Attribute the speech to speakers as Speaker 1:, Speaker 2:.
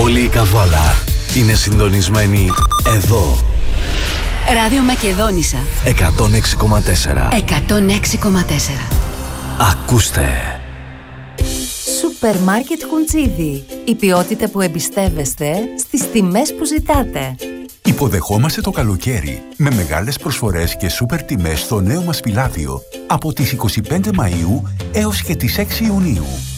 Speaker 1: Όλη η Καβάλα είναι συντονισμένη εδώ.
Speaker 2: Ράδιο Μακεδόνισσα
Speaker 1: 106,4.
Speaker 2: 106,4.
Speaker 1: Ακούστε.
Speaker 3: Σούπερ Μάρκετ Χουντσίδι. Η ποιότητα που εμπιστεύεστε στις τιμές που ζητάτε.
Speaker 4: Υποδεχόμαστε το καλοκαίρι με μεγάλες προσφορές και σούπερ τιμές στο νέο μας φυλάδιο από τις 25 Μαΐου έως και τις 6 Ιουνίου.